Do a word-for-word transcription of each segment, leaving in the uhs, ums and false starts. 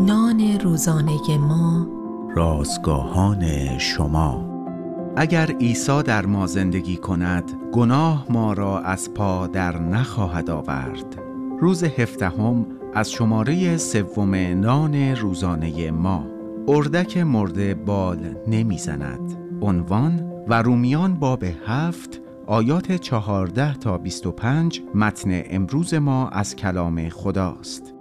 نان روزانه ما، رازگاهان شما. اگر عیسی در ما زندگی کند، گناه ما را از پا در نخواهد آورد. روز هفدهم از شماره سوم نان روزانه ما. اردک مرده بال نمیزند. عنوان و رومیان باب هفت آیات چهارده تا بیست و پنج متن امروز ما از کلام خداست.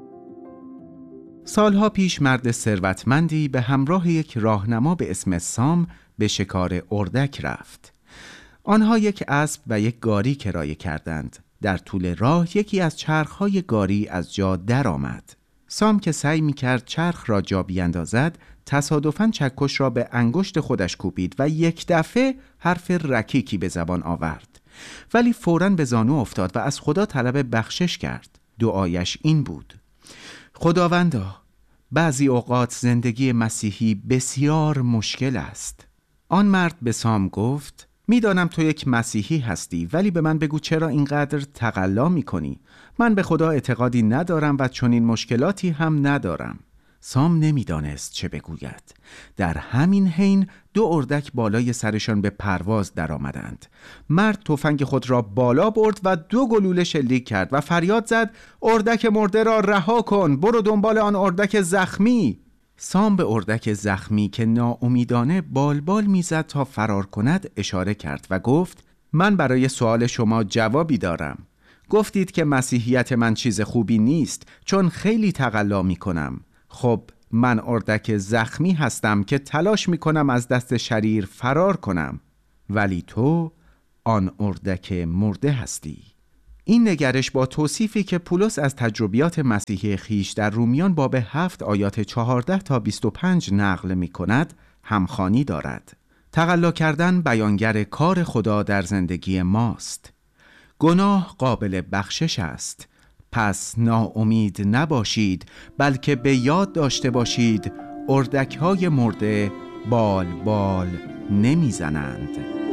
سالها پیش مرد ثروتمندی به همراه یک راهنما به اسم سام به شکار اردک رفت. آنها یک اسب و یک گاری کرایه کردند. در طول راه یکی از چرخهای گاری از جا در آمد. سام که سعی می کرد چرخ را جا بیندازد، تصادفاً چکش را به انگشت خودش کوبید و یک دفعه حرف رکیکی به زبان آورد. ولی فوراً به زانو افتاد و از خدا طلب بخشش کرد. دعایش این بود: خداوندا، بعضی اوقات زندگی مسیحی بسیار مشکل است. آن مرد به سام گفت: میدانم تو یک مسیحی هستی، ولی به من بگو چرا اینقدر تقلا میکنی؟ من به خدا اعتقادی ندارم و چنین مشکلاتی هم ندارم. سام نمیدانست چه بگوید. در همین حین دو اردک بالای سرشان به پرواز در آمدند. مرد تفنگ خود را بالا برد و دو گلوله شلیک کرد و فریاد زد: اردک مرده را رها کن، برو دنبال آن اردک زخمی. سام به اردک زخمی که ناامیدانه بالبال میزد تا فرار کند اشاره کرد و گفت: من برای سوال شما جوابی دارم. گفتید که مسیحیت من چیز خوبی نیست چون خیلی تقلا می کنم. خب من اردک زخمی هستم که تلاش می کنم از دست شریر فرار کنم، ولی تو آن اردک مرده هستی. این نگرش با توصیفی که پولس از تجربیات مسیحی خیش در رومیان باب هفت آیات چهارده تا بیست و پنج نقل می کند همخوانی دارد. تقلا کردن بیانگر کار خدا در زندگی ماست. گناه قابل بخشش است. پس ناامید نباشید، بلکه به یاد داشته باشید اردک‌های مرده بال بال نمیزنند.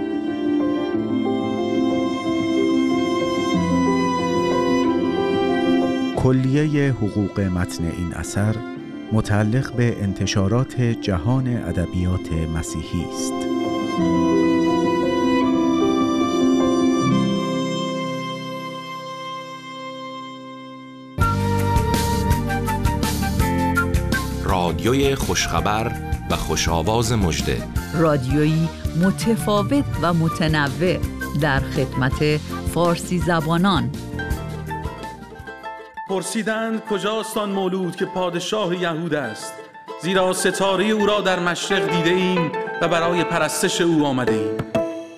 کلیه حقوق متن این اثر متعلق به انتشارات جهان ادبیات مسیحی است. رادیوی خوشخبر و خوشاواز مژده، رادیویی متفاوت و متنوع در خدمت فارسی زبانان. پرسیدند کجاست آن مولود که پادشاه یهود است؟ زیرا ستاره او را در مشرق دیده ایم و برای پرستش او آمده ایم.